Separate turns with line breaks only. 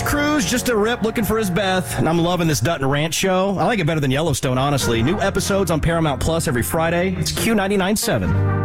Cruz, just a rip looking for his Beth, and I'm loving this Dutton Ranch show. I like it better than Yellowstone, honestly. New episodes on Paramount Plus every Friday. It's Q99.7.